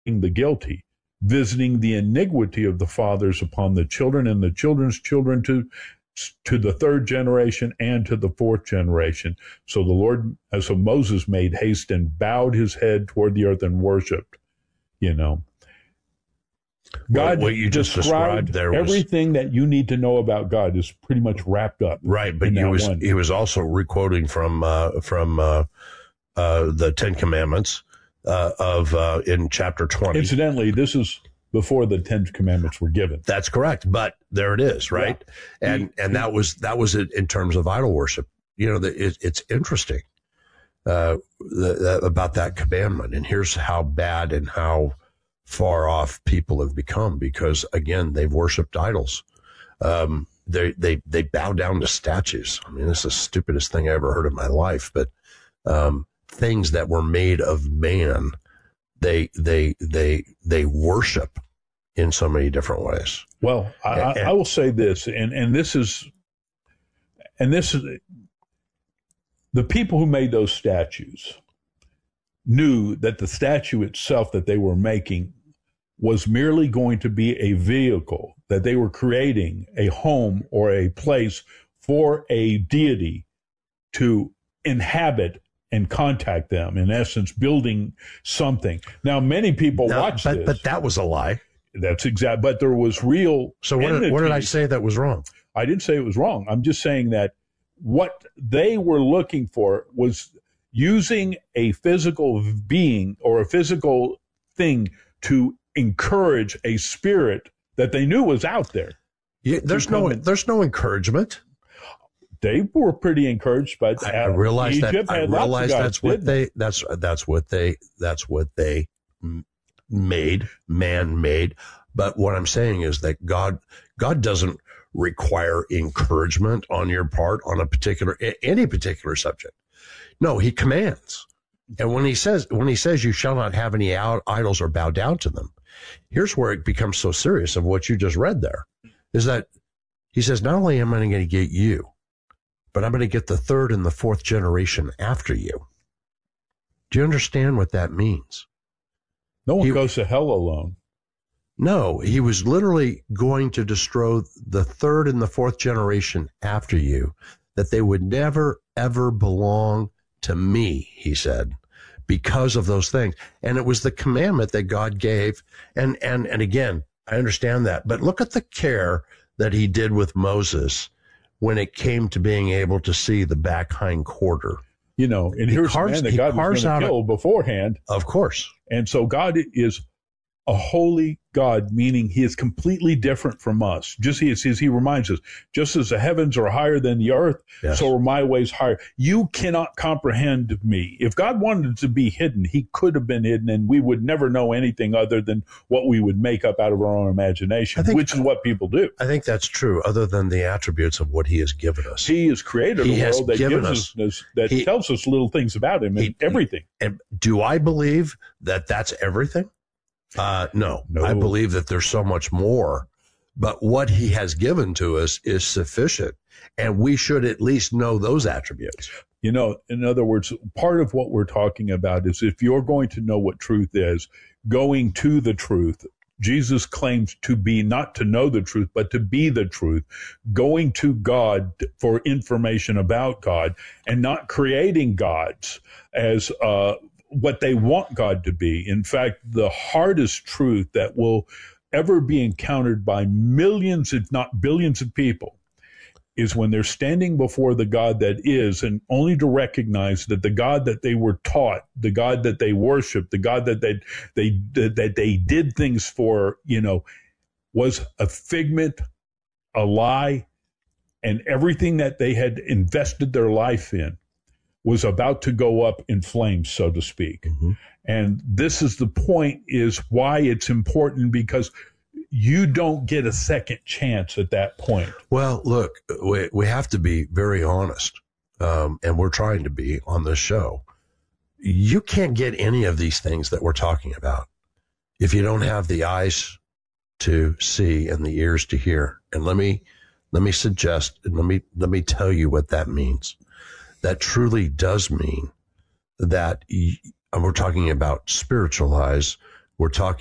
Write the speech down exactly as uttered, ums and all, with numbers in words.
the guilty, visiting the iniquity of the fathers upon the children and the children's children to to the third generation and to the fourth generation. So the Lord, as so Moses made haste and bowed his head toward the earth and worshipped. You know, God, what, what you just described there was everything that you need to know about God is pretty much wrapped up. Right, but he was one. he was also requoting from uh, from uh, uh, the Ten Commandments uh, of uh, in chapter twenty. Incidentally, this is before the Ten Commandments were given. That's correct, but there it is, right? Yeah. And and that was that was it in terms of idol worship. You know, the, it, it's interesting uh, the, the, about that commandment, and here's how bad and how far off people have become because, again, they've worshipped idols. Um, they they they bow down to statues. I mean, this is the stupidest thing I ever heard in my life. But um, things that were made of man, they they they they worship in so many different ways. Well, I, and, I will say this, and and this is, and this is, the people who made those statues knew that the statue itself that they were making was merely going to be a vehicle, that they were creating a home or a place for a deity to inhabit and contact them, in essence, building something. Now, many people no, watch but, this. But that was a lie. That's exact. But there was real. So what did, what did I say that was wrong? I didn't say it was wrong. I'm just saying that what they were looking for was using a physical being or a physical thing to encourage a spirit that they knew was out there. Yeah, there's no, in. there's no encouragement. They were pretty encouraged, but I, I realize Egypt that. I realize that's what they. That's that's what they. That's what they made. Man made. But what I'm saying is that God, God doesn't require encouragement on your part on a particular any particular subject. No, He commands. And when He says when He says you shall not have any idols or bow down to them, here's where it becomes so serious of what you just read there, is that He says not only am I going to get you, but I'm going to get the third and the fourth generation after you. Do you understand what that means? No one he, goes to hell alone. No, He was literally going to destroy the third and the fourth generation after you, that they would never, ever belong to me, He said, because of those things. And it was the commandment that God gave. And, and, and again, I understand that, but look at the care that He did with Moses when it came to being able to see the back hind quarter. You know, and here's a man that God was going to kill beforehand. Of course. And so God is a holy God, meaning He is completely different from us. Just he, as He reminds us, just as the heavens are higher than the earth, yes, so are my ways higher. You cannot comprehend me. If God wanted to be hidden, He could have been hidden, and we would never know anything other than what we would make up out of our own imagination, think, which is what people do. I think that's true, other than the attributes of what He has given us. He has created he a world that gives us, us that he, tells us little things about Him and he, everything. And do I believe that that's everything? Uh, no, no, I believe that there's so much more, but what He has given to us is sufficient, and we should at least know those attributes. You know, in other words, part of what we're talking about is if you're going to know what truth is, going to the truth. Jesus claims to be not to know the truth, but to be the truth, going to God for information about God and not creating gods as, uh, what they want God to be. In fact, the hardest truth that will ever be encountered by millions, if not billions of people, is when they're standing before the God that is, and only to recognize that the God that they were taught, the God that they worshiped, the God that they, they, that they did things for, you know, was a figment, a lie, and everything that they had invested their life in was about to go up in flames, so to speak. Mm-hmm. And this is the point, is why it's important, because you don't get a second chance at that point. Well, look, we, we have to be very honest, um, and we're trying to be on this show. You can't get any of these things that we're talking about if you don't have the eyes to see and the ears to hear. And let me let me suggest, and let me let me tell you what that means. That truly does mean that, and we're talking about spiritual eyes, We're talking